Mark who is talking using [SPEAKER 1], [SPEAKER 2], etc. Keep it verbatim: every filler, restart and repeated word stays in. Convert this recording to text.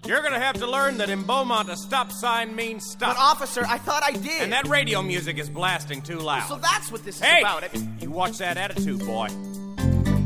[SPEAKER 1] You're gonna have to learn that in Beaumont a stop sign means stop.
[SPEAKER 2] But, officer, I thought I did.
[SPEAKER 1] And that radio music is blasting too loud.
[SPEAKER 2] So that's what this is
[SPEAKER 1] hey,
[SPEAKER 2] about. It...
[SPEAKER 1] You watch that attitude, boy.